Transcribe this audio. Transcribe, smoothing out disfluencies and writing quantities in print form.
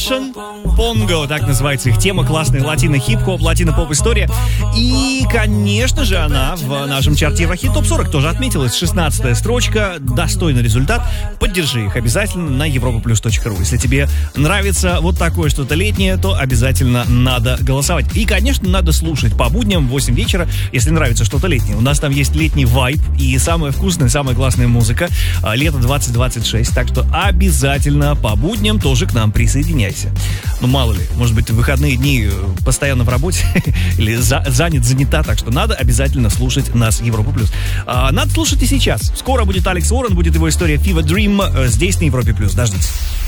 Понго, так называется их тема, классная латино-хип-хоп, латино-поп история. И, конечно же, она в нашем чарте Еврохит ТОП 40 тоже отметилась. 16-я строчка, достойный результат. Поддержи их обязательно на europaplus.ru. Если тебе нравится вот такое что-то летнее, то обязательно надо голосовать. И, конечно, надо слушать по будням в 8 вечера, если нравится что-то летнее. У нас там есть летний вайб и самая вкусная, самая классная музыка. Лето 2026, так что обязательно по будням тоже к нам присоединяйся. Ну, мало ли, может быть, в выходные дни постоянно в работе или занята, так что надо обязательно слушать нас, Европа Плюс. Надо слушать и сейчас. Скоро будет Алекс Уоррен, будет его история Fever Dream здесь, на Европе Плюс. Дождитесь.